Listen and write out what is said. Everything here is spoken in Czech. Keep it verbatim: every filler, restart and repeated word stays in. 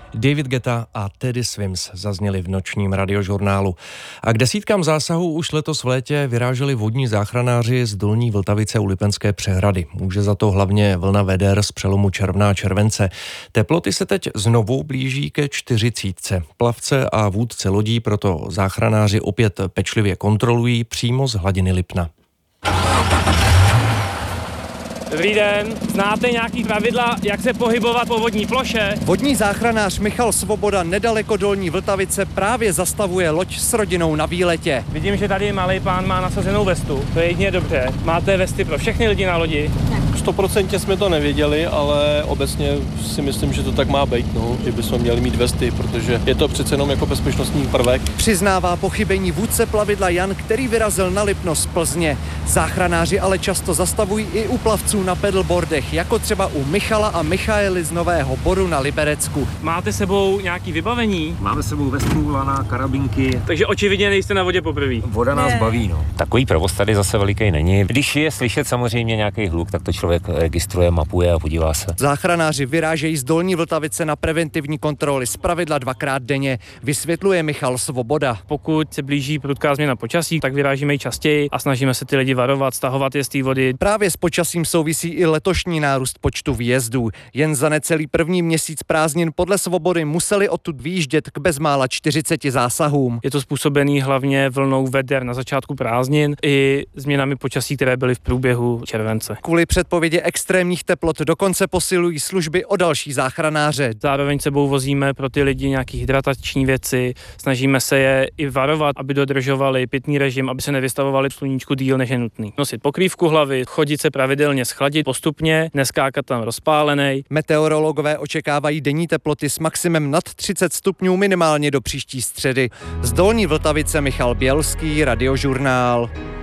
David Guetta a Teddy Swims zazněli v nočním radiožurnálu. A k desítkám zásahů už letos v létě vyráželi vodní záchranáři z Dolní Vltavice u Lipenské přehrady. Může za to hlavně vlna veder z přelomu června a července. Teploty se teď znovu blíží ke čtyřicítce. Plavce a vůdce lodí proto záchranáři opět pečlivě kontrolují přímo z hladiny Lipna. Dobrý den, znáte nějaký pravidla, jak se pohybovat po vodní ploše? Vodní záchranář Michal Svoboda nedaleko Dolní Vltavice právě zastavuje loď s rodinou na výletě. Vidím, že tady malý pán má nasazenou vestu, to je jedině dobře. Máte vesty pro všechny lidi na lodi? sto procent jsme to nevěděli, ale obecně si myslím, že to tak má být, no, že bychom měli mít vesty, protože je to přece jenom jako bezpečnostní prvek. Přiznává pochybení vůdce plavidla Jan, který vyrazil na Lipno z Plzně. Záchranáři ale často zastavují i u plavců na pedalboardech, jako třeba u Michala a Michaely z Nového Boru na Liberecku. Máte sebou nějaký vybavení? Máme sebou vestů, lana, karabinky. Takže očividně nejste na vodě poprvé. Voda nás ne. baví, no. Takový provoz tady zase veliký není. Když je slyšet samozřejmě nějaký hluk, tak to člověk registruje, mapuje a podívá se. Záchranáři vyrážejí z Dolní Vltavice na preventivní kontroly zpravidla dvakrát denně, vysvětluje Michal Svoboda. Pokud se blíží prudká změna počasí, tak vyrážíme častěji a snažíme se ty lidi varovat, stahovat je z té vody. Právě s počasím souvisí i letošní nárůst počtu výjezdů. Jen za necelý první měsíc prázdnin podle Svobody museli odtud výjíždět k bezmála čtyřiceti zásahům. Je to způsobený hlavně vlnou veder na začátku prázdnin i změnami počasí, které byly v průběhu července. Kvůli předpovědi extrémních teplot dokonce posilují služby o další záchranáře. Zároveň sebou vozíme pro ty lidi nějaké hydratační věci, snažíme se je i varovat, aby dodržovali pitný režim, aby se nevystavovali sluníčku díl než je nutný. Nosit pokrývku hlavy, chodit se pravidelně schladit postupně, neskákat tam rozpálenej. Meteorologové očekávají denní teploty s maximem nad třicet stupňů minimálně do příští středy. Z Dolní Vltavice Michal Bělský, Radiožurnál.